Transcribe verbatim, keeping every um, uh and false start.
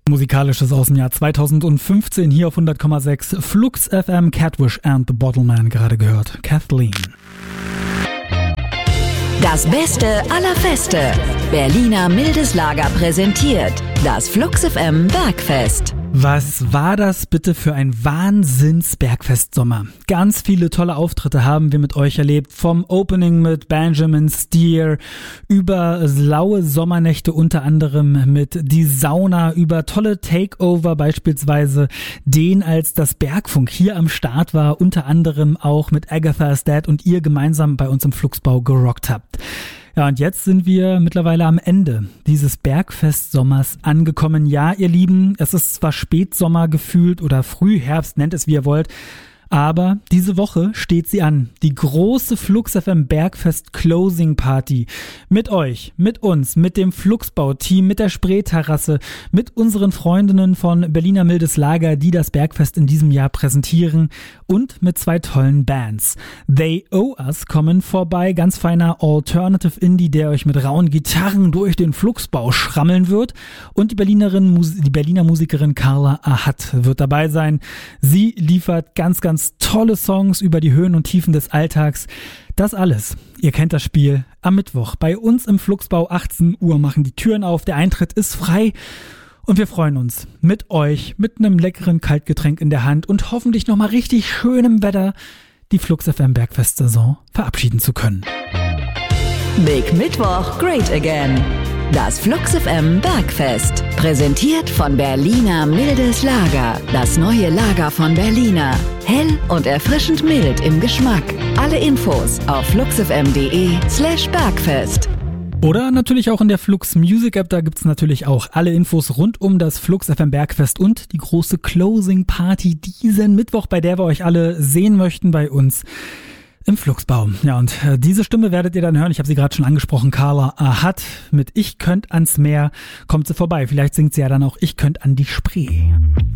Musikalisches aus dem Jahr zweitausendfünfzehn hier auf hundert Komma sechs Flux F M. Catwish and the Bottleman gerade gehört. Kathleen. Das Beste aller Feste. Berliner Mildes Lager präsentiert das Flux F M Bergfest. Was war das bitte für ein Wahnsinns-Bergfest-Sommer? Ganz viele tolle Auftritte haben wir mit euch erlebt. Vom Opening mit Benjamin Steer über laue Sommernächte unter anderem mit Die Sauna, über tolle Takeover, beispielsweise den, als das Bergfunk hier am Start war, unter anderem auch mit Agatha is Dead und ihr gemeinsam bei uns im Fluxbau gerockt habt. Ja, und jetzt sind wir mittlerweile am Ende dieses Bergfest-Sommers angekommen. Ja, ihr Lieben, es ist zwar Spätsommer gefühlt oder Frühherbst, nennt es wie ihr wollt, aber diese Woche steht sie an. Die große Flux F M Bergfest Closing Party. Mit euch, mit uns, mit dem Fluxbau-Team, mit der Spreeterrasse, mit unseren Freundinnen von Berliner Mildes Lager, die das Bergfest in diesem Jahr präsentieren und mit zwei tollen Bands. They Owe Us kommen vorbei, ganz feiner Alternative Indie, der euch mit rauen Gitarren durch den Fluxbau schrammeln wird. Und die Berlinerin, die Berliner Musikerin Carla Ahat wird dabei sein. Sie liefert ganz, ganz tolle Songs über die Höhen und Tiefen des Alltags. Das alles, ihr kennt das Spiel, am Mittwoch. Bei uns im Fluxbau achtzehn Uhr machen die Türen auf, der Eintritt ist frei und wir freuen uns mit euch, mit einem leckeren Kaltgetränk in der Hand und hoffentlich nochmal richtig schönem Wetter die Flux F M Bergfest-Saison verabschieden zu können. Big Mittwoch, great again. Das Flux F M Bergfest. Präsentiert von Berliner Mildes Lager. Das neue Lager von Berliner. Hell und erfrischend mild im Geschmack. Alle Infos auf fluxfm.de slash Bergfest. Oder natürlich auch in der Flux Music App, da gibt's natürlich auch alle Infos rund um das Flux F M Bergfest und die große Closing Party diesen Mittwoch, bei der wir euch alle sehen möchten bei uns im Fluxbau. Ja, und äh, diese Stimme werdet ihr dann hören. Ich habe sie gerade schon angesprochen. Carla Ahat mit Ich könnt ans Meer kommt sie vorbei. Vielleicht singt sie ja dann auch Ich könnt an die Spree.